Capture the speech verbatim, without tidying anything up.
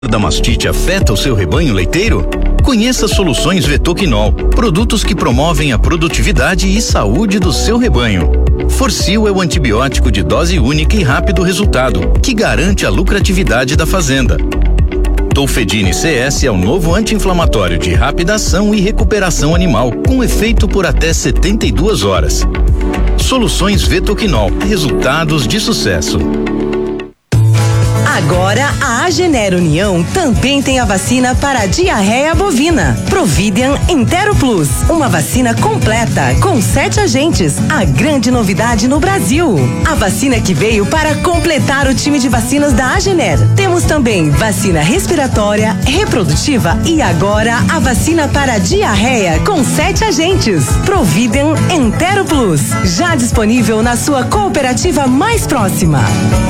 da mastite afeta o seu rebanho leiteiro? Conheça Soluções Vetoquinol, produtos que promovem a produtividade e saúde do seu rebanho. Forcil é o antibiótico de dose única e rápido resultado, que garante a lucratividade da fazenda. Tolfedine C S é o novo anti-inflamatório de rápida ação e recuperação animal, com efeito por até setenta e duas horas. Soluções Vetoquinol, resultados de sucesso. Agora a Agener União também tem a vacina para a diarreia bovina. Providian Intero Plus, uma vacina completa com sete agentes, a grande novidade no Brasil. A vacina que veio para completar o time de vacinas da Agener. Temos também vacina respiratória, reprodutiva e agora a vacina para a diarreia com sete agentes. Providian Intero Plus, já disponível na sua cooperativa mais próxima.